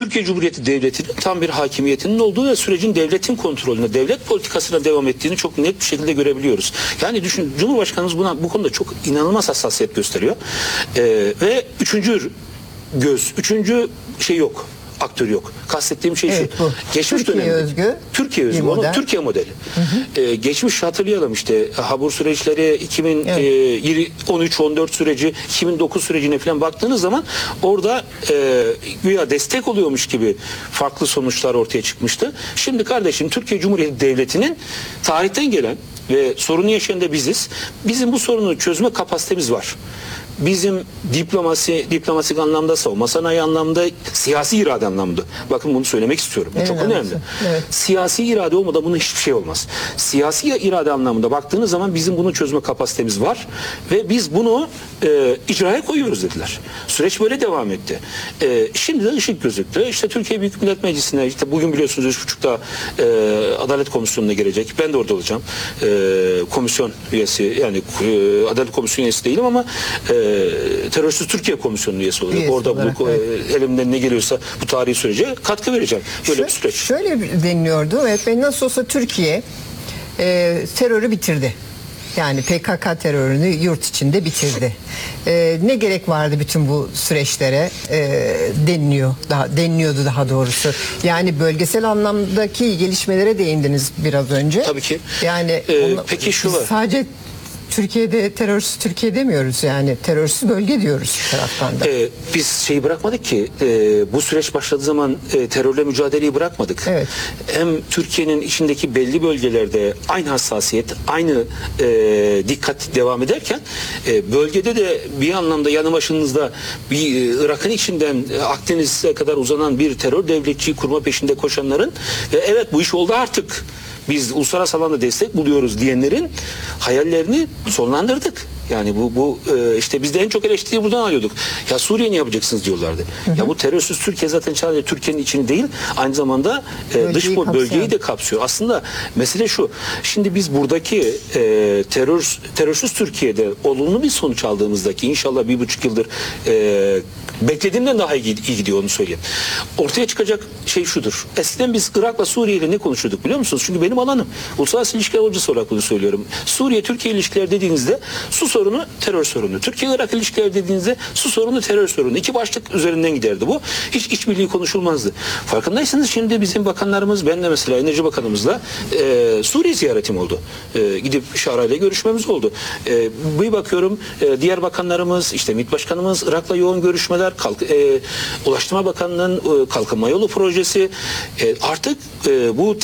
Türkiye Cumhuriyeti Devleti'nin tam bir hakimiyetinin olduğu ve sürecin devletin kontrolüne, devlet politikasına devam ettiğini çok net bir şekilde görebiliyoruz. Yani düşün, Cumhurbaşkanımız bu konuda çok inanılmaz hassasiyet gösteriyor. Ve üçüncü şey yok. Aktör yok. Kastettiğim şey evet, şu. Geçmiş dönemde Türkiye özgü. Onun Türkiye modeli. Geçmiş hatırlayalım işte Habur süreçleri, 2013-14 süreci, 2009 sürecine falan baktığınız zaman orada güya destek oluyormuş gibi farklı sonuçlar ortaya çıkmıştı. Şimdi kardeşim Türkiye Cumhuriyeti Devleti'nin tarihten gelen ve sorunu yaşayan da biziz. Bizim bu sorunu çözme kapasitemiz var. Bizim diplomatik anlamda, savunma sanayi anlamda, siyasi irade anlamda. Bakın bunu söylemek istiyorum. Bu çok önemli. Evet. Siyasi irade olmadan bunun hiçbir şey olmaz. Siyasi irade anlamında baktığınız zaman bizim bunu çözme kapasitemiz var ve biz bunu icraya koyuyoruz dediler. Süreç böyle devam etti. Şimdi de ışık gözüktü. İşte Türkiye Büyük Millet Meclisi'ne işte bugün biliyorsunuz 3.30'da Adalet Komisyonu'na gelecek. Ben de orada olacağım. Komisyon üyesi yani Adalet Komisyonu üyesi değilim ama Terörsüz Türkiye Komisyonu üyesi olacak. Orada olarak, elimden ne geliyorsa bu tarihi sürece katkı vereceğim. Böyle bir süreç. Şöyle deniliyordu. Evet, nasıl olsa Türkiye terörü bitirdi. Yani PKK terörünü yurt içinde bitirdi. Ne gerek vardı bütün bu süreçlere deniliyordu daha doğrusu. Yani bölgesel anlamdaki gelişmelere değindiniz biraz önce. Tabii ki. Yani peki şu var. Sadece Türkiye'de terörsüz Türkiye demiyoruz, yani terörsüz bölge diyoruz bir taraftan da. Biz şeyi bırakmadık ki bu süreç başladığı zaman terörle mücadeleyi bırakmadık. Evet. Hem Türkiye'nin içindeki belli bölgelerde aynı hassasiyet, aynı dikkat devam ederken bölgede de bir anlamda yanı başınızda bir Irak'ın içinden Akdeniz'e kadar uzanan bir terör devletçiyi kurma peşinde koşanların ve evet bu iş oldu artık, biz uluslararası alanda destek buluyoruz diyenlerin hayallerini sonlandırdık. Yani bu işte biz de en çok eleştiriyi buradan alıyorduk. Ya Suriye ne yapacaksınız diyorlardı. Ya bu terörsüz Türkiye zaten sadece Türkiye'nin içini değil, aynı zamanda dış bölgeyi de kapsıyor. Aslında mesele şu. Şimdi biz buradaki terörsüz Türkiye'de olumlu bir sonuç aldığımızdaki inşallah 1,5 yıldır beklediğimden daha iyi gidiyor, onu söyleyeyim. Ortaya çıkacak şey şudur. Eskiden biz Irak'la Suriye ile ne konuşuyorduk biliyor musunuz? Çünkü benim alanım. Uluslararası ilişkiler hocası olarak bunu söylüyorum. Suriye-Türkiye ilişkiler dediğinizde su sorunu, terör sorunu. Türkiye-Irak ilişkiler dediğinizde su sorunu, terör sorunu. İki başlık üzerinden giderdi bu. Hiç işbirliği konuşulmazdı. Farkındaysanız şimdi bizim bakanlarımız, ben de mesela Enerji Bakanımızla Suriye ziyaretim oldu. Gidip Şara ile görüşmemiz oldu. Bir bakıyorum diğer bakanlarımız, işte MİT Başkanımız Irak'la yoğun görüşmeler, Ulaştırma Bakanlığı'nın Kalkınma Yolu projesi, artık bu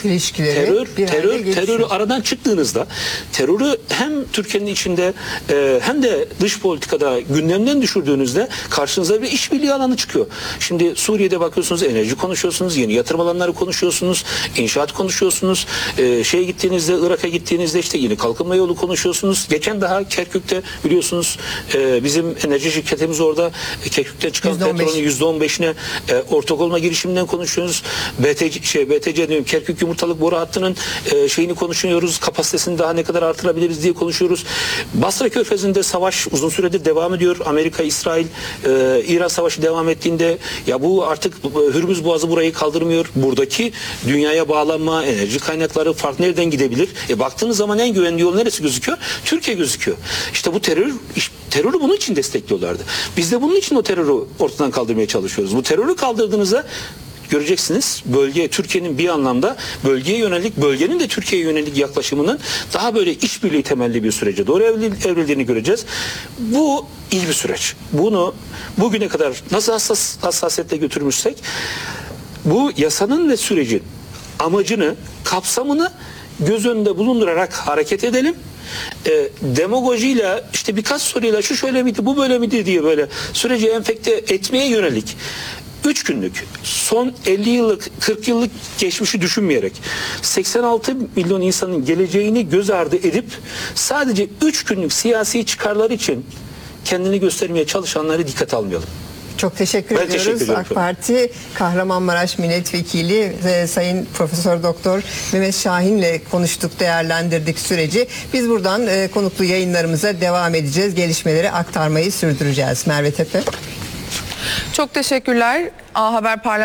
terörü aradan çıktığınızda terörü hem Türkiye'nin içinde hem de dış politikada gündemden düşürdüğünüzde karşınıza bir işbirliği alanı çıkıyor. Şimdi Suriye'de bakıyorsunuz, enerji konuşuyorsunuz, yeni yatırım alanları konuşuyorsunuz, inşaat konuşuyorsunuz. Gittiğinizde, Irak'a gittiğinizde işte yeni kalkınma yolu konuşuyorsunuz. Geçen daha Kerkük'te biliyorsunuz bizim enerji şirketimiz orada Kerkük'ten çıkan petrolün %15'ine ortak olma girişiminden konuşuyoruz. BTC diyorum, Kerkük Yumurtalık Boru Hattı'nın şeyini konuşuyoruz. Kapasitesini daha ne kadar artırabiliriz diye konuşuyoruz. Basra Körfezi'nde savaş uzun süredir devam ediyor. Amerika, İsrail, İran savaşı devam ettiğinde ya bu artık Hürmüz Boğazı burayı kaldırmıyor. Buradaki dünyaya bağlanma, enerji kaynakları farklı nereden gidebilir? Baktığınız zaman en güvenli yol neresi gözüküyor? Türkiye gözüküyor. İşte bu terörü bunun için destekliyorlardı. Biz de bunun için o terörü ortadan kaldırmaya çalışıyoruz. Bu terörü kaldırdığınızda göreceksiniz Türkiye'nin bir anlamda bölgeye yönelik, bölgenin de Türkiye'ye yönelik yaklaşımının daha böyle işbirliği temelli bir sürece doğru evrildiğini göreceğiz. Bu iyi bir süreç. Bunu bugüne kadar nasıl hassasiyetle götürmüşsek bu yasanın ve sürecin amacını, kapsamını göz önünde bulundurarak hareket edelim. Demagojiyle işte birkaç soruyla şu şöyle miydi, bu böyle miydi diye böyle süreci enfekte etmeye yönelik 3 günlük, son 50 yıllık, 40 yıllık geçmişi düşünmeyerek 86 milyon insanın geleceğini göz ardı edip sadece 3 günlük siyasi çıkarlar için kendini göstermeye çalışanları dikkate almayalım. Çok teşekkür ediyoruz. AK Parti Kahramanmaraş Milletvekili Sayın Profesör Doktor Mehmet Şahin'le konuştuk, değerlendirdik süreci. Biz buradan konuklu yayınlarımıza devam edeceğiz. Gelişmeleri aktarmayı sürdüreceğiz. Merve Tepe. Çok teşekkürler. A Haber